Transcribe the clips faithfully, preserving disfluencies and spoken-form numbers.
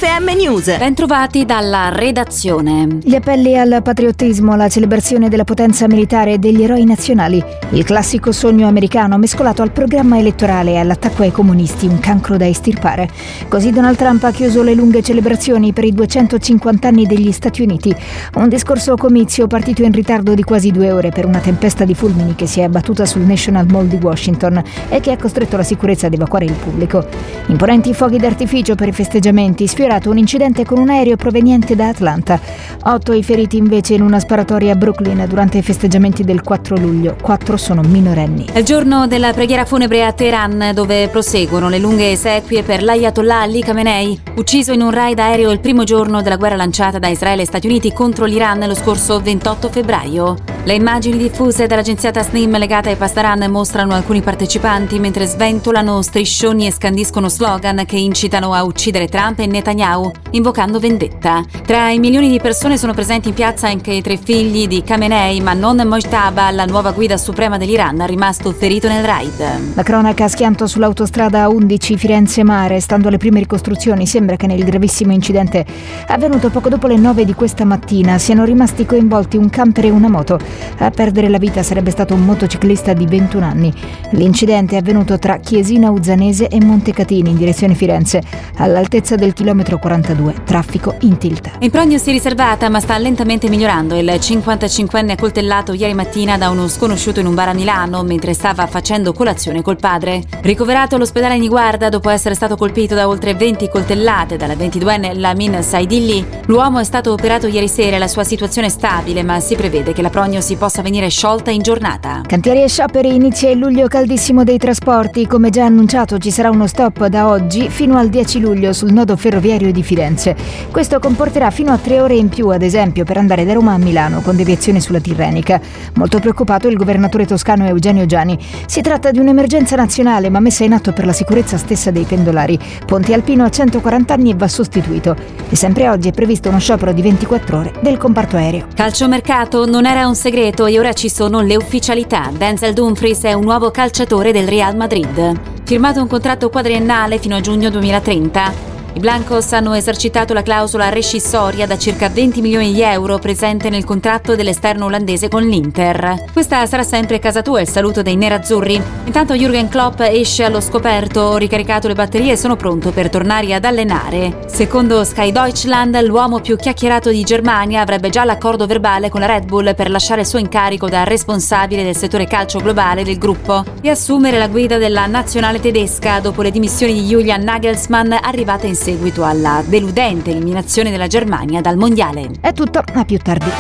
M News. Bentrovati dalla redazione. Gli appelli al patriottismo, la celebrazione della potenza militare e degli eroi nazionali. Il classico sogno americano mescolato al programma elettorale e all'attacco ai comunisti, un cancro da estirpare. Così Donald Trump ha chiuso le lunghe celebrazioni per i duecentocinquanta anni degli Stati Uniti. Un discorso comizio partito in ritardo di quasi due ore per una tempesta di fulmini che si è abbattuta sul National Mall di Washington e che ha costretto la sicurezza ad evacuare il pubblico. Imponenti fuochi d'artificio per i festeggiamenti, sfiorato un incidente con un aereo proveniente da Atlanta. Otto i feriti invece in una sparatoria a Brooklyn durante i festeggiamenti del quattro luglio. Quattro sono minorenni. È il giorno della preghiera funebre a Teheran, dove proseguono le lunghe esequie per l'Ayatollah Ali Khamenei, ucciso in un raid aereo il primo giorno della guerra lanciata da Israele e Stati Uniti contro l'Iran lo scorso ventotto febbraio. Le immagini diffuse dall'agenzia Tasnim legate ai Pasdaran mostrano alcuni partecipanti mentre sventolano striscioni e scandiscono slogan che incitano a uccidere Trump e Netanyahu, invocando vendetta. Tra i milioni di persone sono presenti in piazza anche i tre figli di Khamenei, ma non Mojtaba, la nuova guida suprema dell'Iran, rimasto ferito nel raid. La cronaca schianto sull'autostrada A undici Firenze-Mare. Stando alle prime ricostruzioni, sembra che nel gravissimo incidente avvenuto poco dopo le nove di questa mattina siano rimasti coinvolti un camper e una moto. A perdere la vita sarebbe stato un motociclista di ventuno anni. L'incidente è avvenuto tra Chiesina Uzzanese e Montecatini in direzione Firenze, all'altezza del chilometro quarantadue, traffico in tilt. In prognosi riservata, ma sta lentamente migliorando. Il cinquantacinquenne accoltellato ieri mattina da uno sconosciuto in un bar a Milano mentre stava facendo colazione col padre. Ricoverato all'ospedale Niguarda dopo essere stato colpito da oltre venti coltellate dalla ventiduenne Lamin Saidilli, l'uomo è stato operato ieri sera e la sua situazione è stabile, ma si prevede che la prognosi possa venire sciolta in giornata. Cantieri e scioperi, inizia il luglio caldissimo dei trasporti. Come già annunciato, ci sarà uno stop da oggi fino al dieci luglio sul nodo ferroviario di Firenze. Questo comporterà fino a tre ore in più, ad esempio, per andare da Roma a Milano con deviazione sulla Tirrenica. Molto preoccupato il governatore toscano Eugenio Giani. Si tratta di un'emergenza nazionale, ma messa in atto per la sicurezza stessa dei pendolari. Ponte Alpino ha centoquaranta anni e va sostituito. E sempre oggi è previsto uno sciopero di ventiquattro ore del comparto aereo. Calciomercato non era un segreto e ora ci sono le ufficialità. Denzel Dumfries è un nuovo calciatore del Real Madrid. Firmato un contratto quadriennale fino a giugno duemilatrenta. I Blancos hanno esercitato la clausola rescissoria da circa venti milioni di euro presente nel contratto dell'esterno olandese con l'Inter. Questa sarà sempre casa tua, il saluto dei nerazzurri. Intanto Jürgen Klopp esce allo scoperto, ho ricaricato le batterie e sono pronto per tornare ad allenare. Secondo Sky Deutschland, l'uomo più chiacchierato di Germania avrebbe già l'accordo verbale con la Red Bull per lasciare il suo incarico da responsabile del settore calcio globale del gruppo e assumere la guida della nazionale tedesca dopo le dimissioni di Julian Nagelsmann arrivate in seguito alla deludente eliminazione della Germania dal mondiale. È tutto, a più tardi.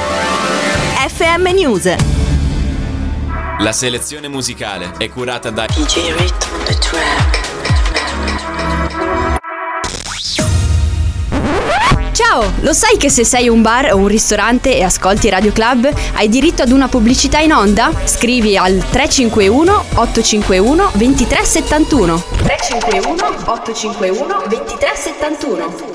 F M News. La selezione musicale è curata da D J Rhythm on the track. Ciao, lo sai che se sei un bar o un ristorante e ascolti Radio Club hai diritto ad una pubblicità in onda? Scrivi al tre cinque uno otto cinque uno due tre sette uno. tre cinque uno otto cinque uno due tre sette uno.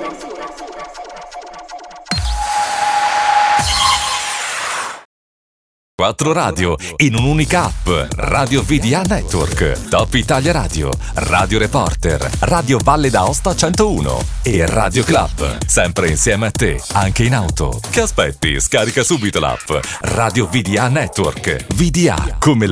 Quattro radio in un'unica app. Radio V D A Network, Top Italia Radio, Radio Reporter, Radio Valle d'Aosta centouno e Radio Club. Sempre insieme a te, anche in auto. Che aspetti? Scarica subito l'app Radio V D A Network. V D A come la